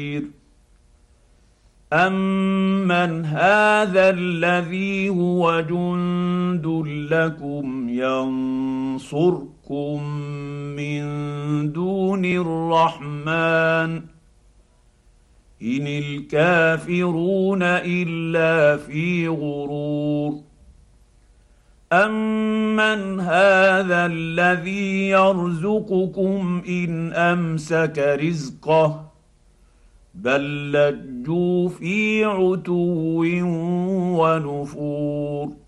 امن هذا الذي هو جند لكم ينصركم من دون الرحمن ان الكافرون الا في غرور امن هذا الذي يرزقكم ان امسك رزقه بل لجوا في عتو ونفور